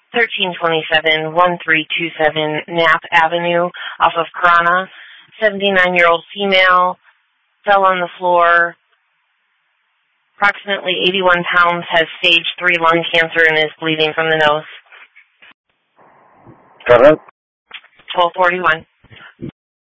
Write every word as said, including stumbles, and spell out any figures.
thirteen twenty-seven, thirteen twenty-seven Knapp Avenue off of Corona. seventy-nine-year-old female fell on the floor, approximately eighty-one pounds, has stage three lung cancer and is bleeding from the nose. Got it? twelve forty-one.